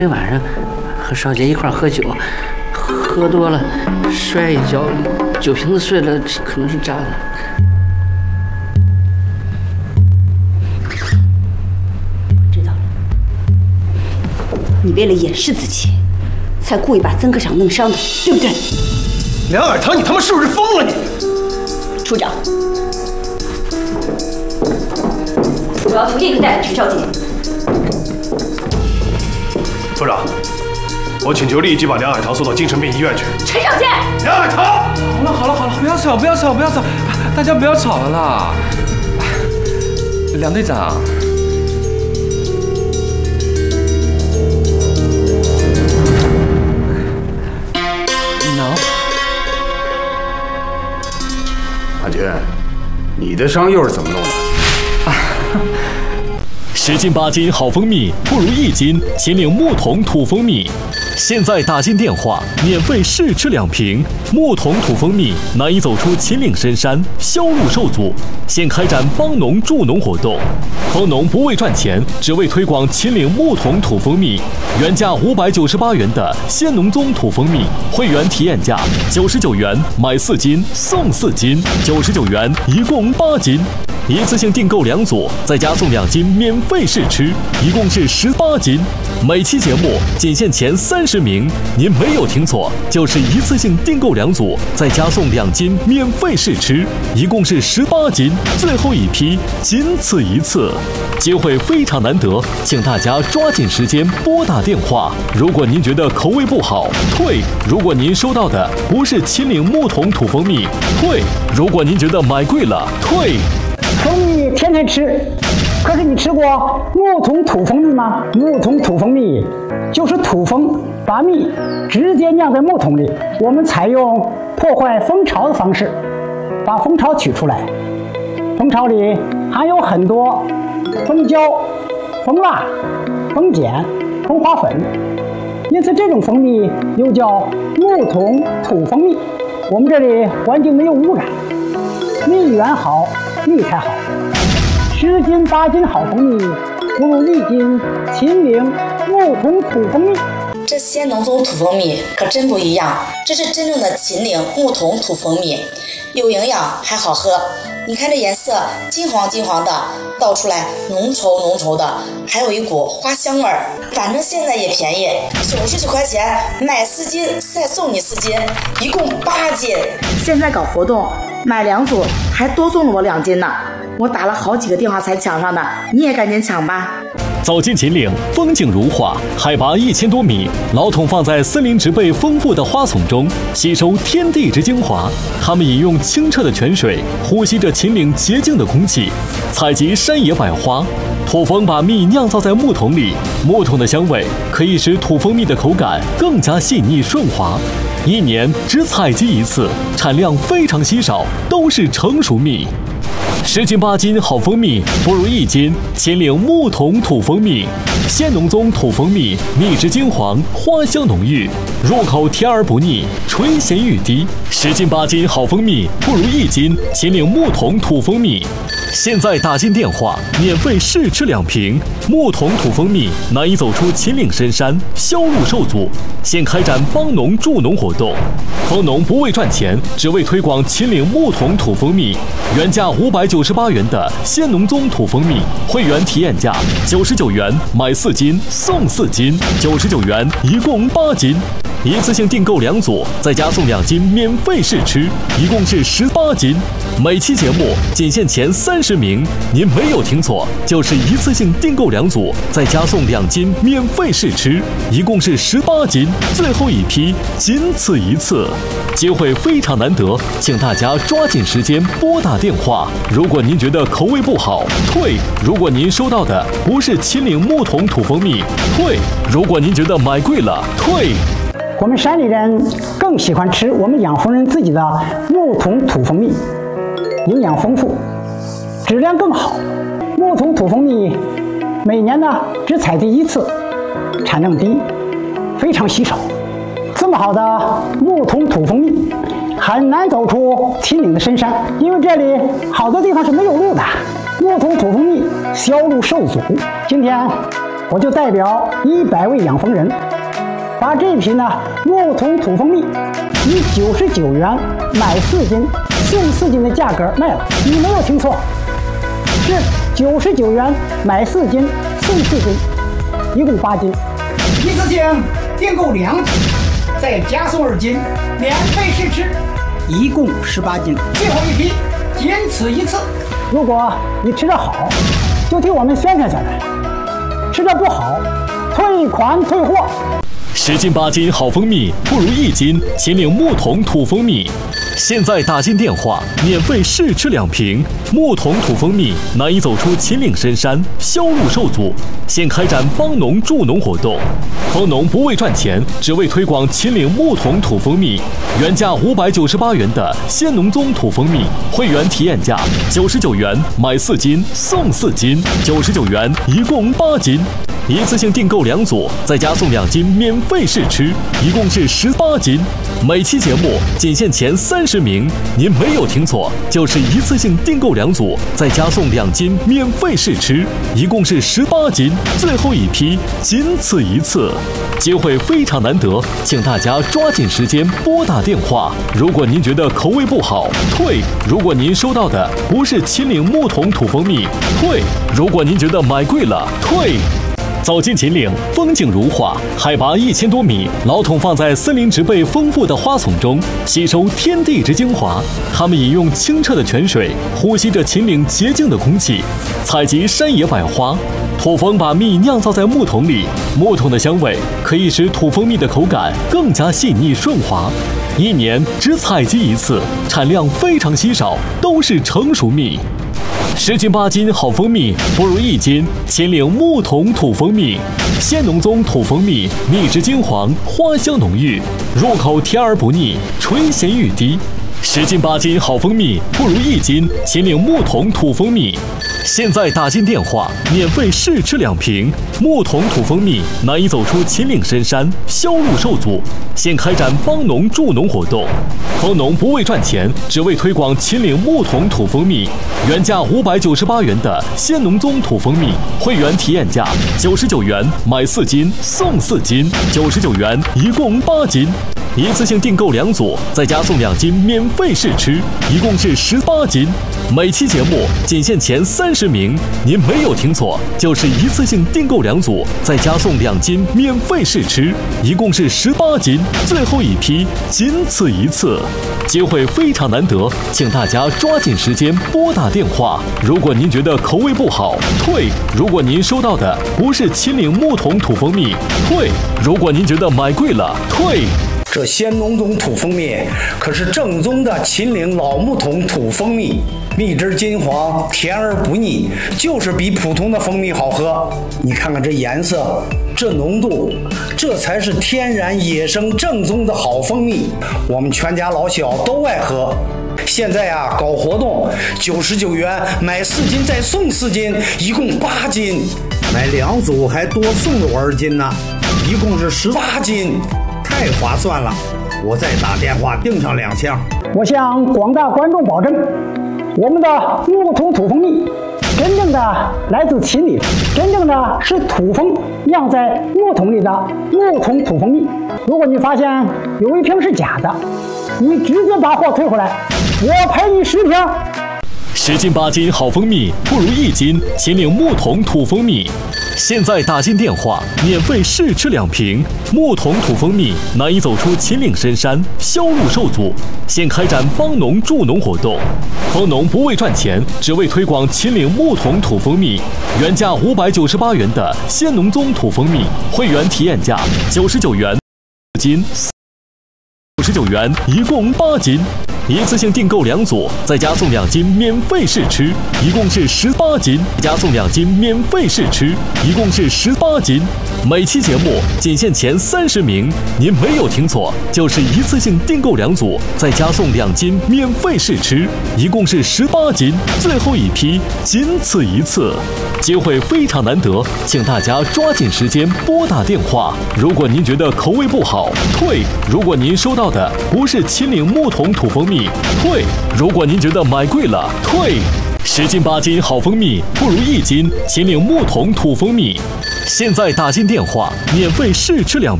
那晚上和少杰一块喝酒，喝多了摔一跤，酒瓶子碎了，可能是炸的。 知道了，你为了掩饰自己，才故意把曾科长弄伤的，对不对？ 梁尔堂，你他妈是不是疯了你？ 处长，我要求立刻带走陈少杰。 处长，我请求立即把梁尔堂送到精神病医院去。 陈少杰， 梁尔堂， 好了，不要吵，大家不要吵了啦。梁队长， 阿军，你的伤又是怎么弄的 ？10斤8斤好蜂蜜，不如1斤秦岭木桶土蜂蜜。现在打进电话，免费试吃2瓶木桶土蜂蜜，难以走出秦岭深山，销路受阻。现开展帮农助农活动，蜂农不为赚钱，只为推广秦岭木桶土蜂蜜。原价598元的鲜农宗土蜂蜜，会员体验价99元，买4斤送4斤，99元一共8斤。一次性订购2组，再加送2斤免费试吃，一共是18斤。每期节目仅限前30名，您没有听错，就是一次性订购2组，再加送2斤免费试吃，一共是18斤。最后一批，仅此一次，机会非常难得，请大家抓紧时间拨打电话。如果您觉得口味不好，退；如果您收到的不是秦岭木桶土蜂蜜，退；如果您觉得买贵了，退。 蜂蜜天天吃，可是你吃过木桶土蜂蜜吗？木桶土蜂蜜就是土蜂把蜜直接酿在木桶里，我们采用破坏蜂巢的方式，把蜂巢取出来。蜂巢里含有很多蜂胶、蜂蜡、蜂碱、蜂花粉，因此这种蜂蜜又叫木桶土蜂蜜。我们这里环境没有污染，蜜源好，蜜才好。10斤8斤好蜂蜜，不如1斤秦岭木桶土蜂蜜。 这鲜农宗土蜂蜜可真不一样，这是真正的秦岭木桶土蜂蜜，有营养还好喝。你看这颜色金黄金黄的，倒出来浓稠的，还有一股花香味儿。反正现在也便宜，99块钱买4斤，再送你4斤，一共8斤。 现在搞活动，买2组还多送了我2斤呢。我打了好几个电话才抢上的，你也赶紧抢吧。 走进秦岭，风景如画，海拔1000多米，老桶放在森林植被丰富的花丛中，吸收天地之精华。他们饮用清澈的泉水，呼吸着秦岭洁净的空气，采集山野百花。土蜂把蜜酿造在木桶里，木桶的香味可以使土蜂蜜的口感更加细腻顺滑。1年只采集1次，产量非常稀少，都是成熟蜜。10斤8斤好蜂蜜，不如1斤秦岭木桶土蜂蜜。鲜农宗土蜂蜜，蜜质金黄，花香浓郁，入口甜而不腻，醇咸欲滴。10斤8斤好蜂蜜，不如1斤秦岭木桶土蜂蜜。现在打进电话，免费试吃2瓶木桶土蜂蜜，难以走出秦岭深山，销路受阻。现开展帮农助农活动，蜂农不为赚钱，只为推广秦岭木桶土蜂蜜。原价598元的鲜农宗土蜂蜜，会员体验价99元，买4斤送4斤，99元一共8斤。一次性订购2组，再加送2斤免费试吃，一共是18斤。每期节目仅限前30名，您没有听错，就是一次性订购2组，再加送2斤免费试吃，一共是18斤。最后一批，仅此一次，机会非常难得，请大家抓紧时间拨打电话。如果您觉得口味不好，退；如果您收到的不是秦岭木桶土蜂蜜，退；如果您觉得买贵了，退。 我们山里人更喜欢吃我们养蜂人自己的木桶土蜂蜜，营养丰富，质量更好。木桶土蜂蜜每年呢只采集1次，产量低，非常稀少。这么好的木桶土蜂蜜很难走出秦岭的深山，因为这里好多地方是没有路的。木桶土蜂蜜销路受阻。今天我就代表100位养蜂人，把这瓶呢木桶土蜂蜜以99元买4斤送4斤的价格卖了。你没有听错，是99元买4斤送4斤，一共8斤。一次性订购2斤，再加送2斤，免费试吃，一共18斤。最后一批，仅此一次。如果你吃得好，就替我们宣传宣传；吃得不好，退款退货。 10斤8斤好蜂蜜，不如1斤秦岭木桶土蜂蜜。现在打进电话，免费试吃2瓶木桶土蜂蜜，难以走出秦岭深山，销路受阻。现开展帮农助农活动，蜂农不为赚钱，只为推广秦岭木桶土蜂蜜。原价598元的鲜农宗土蜂蜜，会员体验价99元买4斤送4斤，99元一共8斤。一次性订购2组，再加送2斤免费试吃，一共是18斤。每期节目仅限前30名，您没有听错，就是一次性订购2组，再加送2斤免费试吃，一共是18斤。最后一批，仅此一次，机会非常难得，请大家抓紧时间拨打电话。如果您觉得口味不好，退；如果您收到的不是秦岭木桶土蜂蜜，退；如果您觉得买贵了，退。走进秦岭，风景如画，海拔1000多米，老桶放在森林植被丰富的花丛中，吸收天地之精华。它们饮用清澈的泉水，呼吸着秦岭洁净的空气，采集山野百花。土蜂把蜜酿造在木桶里，木桶的香味可以使土蜂蜜的口感更加细腻顺滑。1年只采集1次，产量非常稀少，都是成熟蜜。10斤8斤好蜂蜜，不如1斤秦岭木桶土蜂蜜。鲜农宗土蜂蜜，蜜质金黄，花香浓郁，入口甜而不腻，醇咸欲滴。10斤8斤好蜂蜜，不如1斤秦岭木桶土蜂蜜。现在打进电话，免费试吃2瓶木桶土蜂蜜，难以走出秦岭深山，销路受阻。现开展帮农助农活动，蜂农不为赚钱，只为推广秦岭木桶土蜂蜜。原价598元的鲜农宗土蜂蜜，会员体验价99元买4斤送4斤，99元一共8斤。一次性订购2组，再加送2斤免费试吃，一共是18斤。每期节目仅限前30名，您没有听错，就是一次性订购2组，再加送2斤免费试吃，一共是18斤。最后一批，仅此一次，机会非常难得，请大家抓紧时间拨打电话。如果您觉得口味不好，退；如果您收到的不是秦岭木桶土蜂蜜，退；如果您觉得买贵了，退。 这鲜农宗土蜂蜜可是正宗的秦岭老木桶土蜂蜜，蜜汁金黄，甜而不腻，就是比普通的蜂蜜好喝。你看看这颜色，这浓度，这才是天然野生正宗的好蜂蜜，我们全家老小都爱喝。现在啊，搞活动，99元买4斤再送4斤，一共8斤，买2组还多送了我2斤呢，一共是18斤。太划算了，我再打电话订上2箱。 我向广大观众保证，我们的木桶土蜂蜜真正的来自秦岭，真正的是土蜂酿在木桶里的木桶土蜂蜜。如果你发现有一瓶是假的，你直接把货退回来，我赔你10瓶。 10斤8斤好蜂蜜，不如1斤秦岭木桶土蜂蜜。现在打进电话，免费试吃2瓶木桶土蜂蜜，难以走出秦岭深山，销路受阻。现开展帮农助农活动，蜂农不为赚钱，只为推广秦岭木桶土蜂蜜。原价598元的鲜农宗土蜂蜜，会员体验价99元斤，99元一共8斤。一次性订购2组，再加送2斤免费试吃，一共是18斤。加送2斤免费试吃，一共是18斤。每期节目仅限前30名，您没有听错，就是一次性订购2组，再加送2斤免费试吃，一共是18斤。最后一批，仅此一次，机会非常难得，请大家抓紧时间拨打电话。如果您觉得口味不好，退；如果您收到的不是秦岭木桶土蜂蜜，退；如果您觉得买贵了，退。 10斤8斤好蜂蜜不如1斤秦岭木桶土蜂蜜。现在打进电话，免费试吃2瓶。